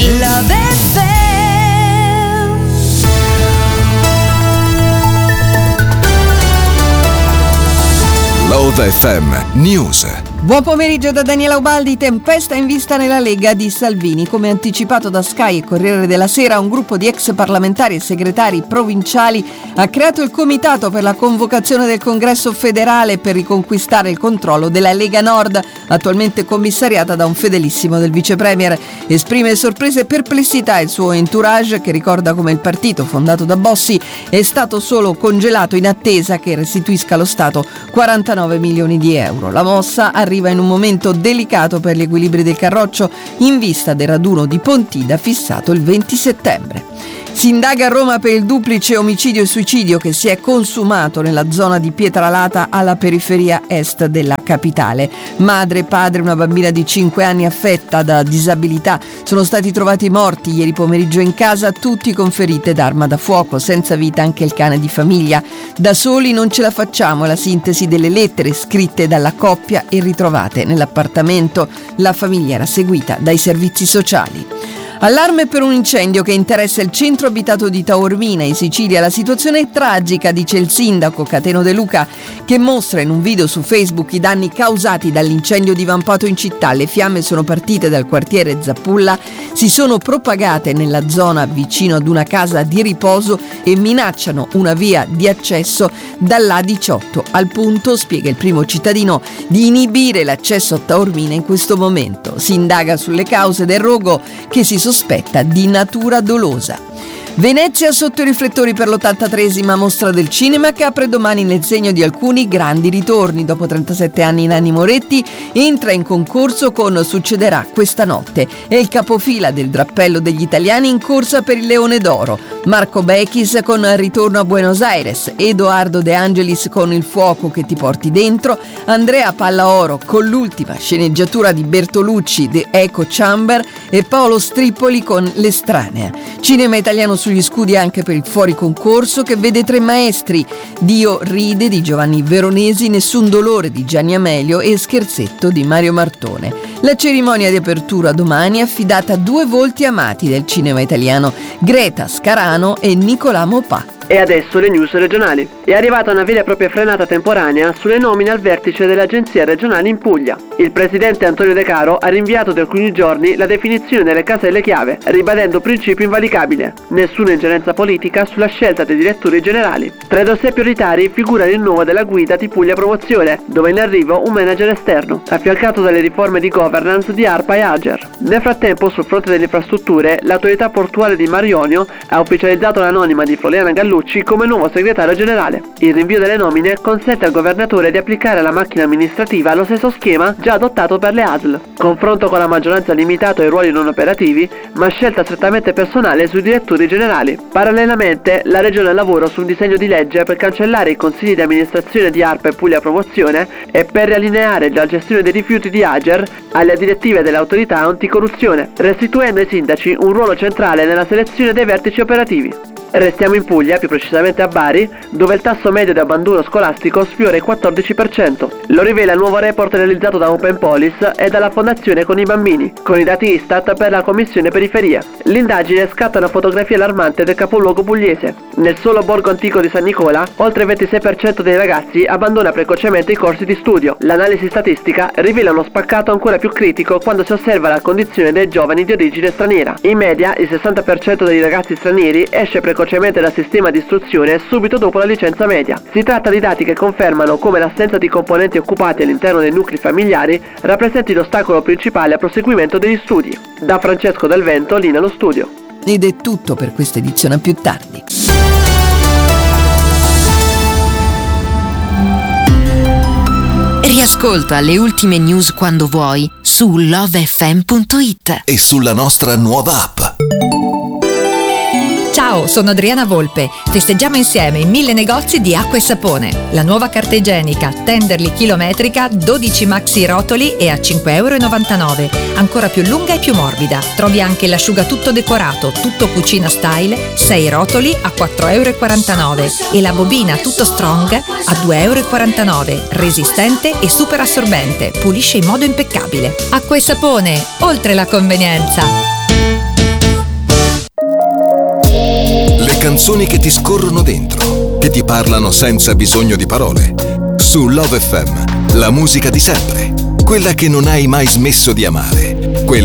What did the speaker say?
Love FM. Love FM News. Buon pomeriggio da Daniela Ubaldi. Tempesta in vista nella Lega di Salvini. Come anticipato da Sky e Corriere della Sera, un gruppo di ex parlamentari e segretari provinciali ha creato il comitato per la convocazione del congresso federale per riconquistare il controllo della Lega Nord, attualmente commissariata da un fedelissimo del vice premier. Esprime sorprese e perplessità il suo entourage, che ricorda come il partito fondato da Bossi è stato solo congelato in attesa che restituisca allo Stato 49 milioni di euro. La mossa arriva in un momento delicato per gli equilibri del Carroccio, in vista del raduno di Pontida fissato il 20 settembre. Si indaga a Roma per il duplice omicidio e suicidio che si è consumato nella zona di Pietralata, alla periferia est della capitale. Madre, padre e una bambina di 5 anni affetta da disabilità sono stati trovati morti ieri pomeriggio in casa, tutti con ferite d'arma da fuoco, senza vita anche il cane di famiglia. Da soli non ce la facciamo, è la sintesi delle lettere scritte dalla coppia e ritrovate nell'appartamento. La famiglia era seguita dai servizi sociali. Allarme per un incendio che interessa il centro abitato di Taormina, in Sicilia. La situazione è tragica, dice il sindaco Cateno De Luca, che mostra in un video su Facebook i danni causati dall'incendio divampato in città. Le fiamme sono partite dal quartiere Zappulla, si sono propagate nella zona vicino ad una casa di riposo e minacciano una via di accesso dall'A18, al punto, spiega il primo cittadino, di inibire l'accesso a Taormina in questo momento. Si indaga sulle cause del rogo, che si sospetta di natura dolosa. Venezia sotto i riflettori per l'83esima mostra del cinema, che apre domani nel segno di alcuni grandi ritorni. Dopo 37 anni Nanni Moretti entra in concorso con Succederà questa notte. È il capofila del drappello degli italiani in corsa per il Leone d'Oro. Marco Bechis con Ritorno a Buenos Aires, Edoardo De Angelis con Il fuoco che ti porti dentro, Andrea Pallaoro con l'ultima sceneggiatura di Bertolucci, The Echo Chamber, e Paolo Strippoli con L'estranea. Cinema italiano sugli scudi anche per il fuori concorso, che vede 3 maestri: Dio ride di Giovanni Veronesi, Nessun dolore di Gianni Amelio e Scherzetto di Mario Martone. La cerimonia di apertura domani è affidata a 2 volti amati del cinema italiano, Greta Scarano e Nicolà Mopà. E adesso le news regionali. È arrivata una vera e propria frenata temporanea sulle nomine al vertice delle agenzie regionali in Puglia. Il presidente Antonio De Caro ha rinviato di alcuni giorni la definizione delle caselle chiave, ribadendo principio invalicabile: nessuna ingerenza politica sulla scelta dei direttori generali. Tra i dossier prioritari figura il rinnovo della guida di Puglia Promozione, dove è in arrivo un manager esterno, affiancato dalle riforme di governance di ARPA e Ager. Nel frattempo, sul fronte delle infrastrutture, l'autorità portuale di Marionio ha ufficializzato l'anonima di Floriana Gallucci come nuovo segretario generale. Il rinvio delle nomine consente al governatore di applicare alla macchina amministrativa lo stesso schema già adottato per le ASL: confronto con la maggioranza limitato ai ruoli non operativi, ma scelta strettamente personale sui direttori generali. Parallelamente, la Regione lavora su un disegno di legge per cancellare i consigli di amministrazione di ARPA e Puglia Promozione e per riallineare la gestione dei rifiuti di Ager alle direttive dell'autorità anticorruzione, restituendo ai sindaci un ruolo centrale nella selezione dei vertici operativi. Restiamo in Puglia, più precisamente a Bari, dove il tasso medio di abbandono scolastico sfiora il 14%. Lo rivela il nuovo report realizzato da Open Police e dalla Fondazione Con i Bambini, con i dati Istat per la Commissione Periferia. L'indagine scatta una fotografia allarmante del capoluogo pugliese. Nel solo borgo antico di San Nicola, oltre il 26% dei ragazzi abbandona precocemente i corsi di studio. L'analisi statistica rivela uno spaccato ancora più critico quando si osserva la condizione dei giovani di origine straniera. In media, il 60% dei ragazzi stranieri esce precocemente dal sistema di istruzione subito dopo la licenza media. Si tratta di dati che confermano come l'assenza di componenti occupati all'interno dei nuclei familiari rappresenti l'ostacolo principale al proseguimento degli studi. Da Francesco Del Vento, linea allo studio. Ed è tutto per questa edizione, a più tardi. Riascolta le ultime news quando vuoi su lovefm.it e sulla nostra nuova app. Ciao, sono Adriana Volpe. Festeggiamo insieme i 1000 negozi di acqua e sapone. La nuova carta igienica Tenderly chilometrica, 12 maxi rotoli e a 5,99 €. Ancora più lunga e più morbida. Trovi anche l'asciugatutto decorato, tutto cucina style, 6 rotoli a 4,49 € e la bobina tutto strong a 2,49 €. Resistente e super assorbente, pulisce in modo impeccabile. Acqua e sapone, oltre la convenienza. canzoni che ti scorrono dentro, che ti parlano senza bisogno di parole. Su Love FM, la musica di sempre, quella che non hai mai smesso di amare.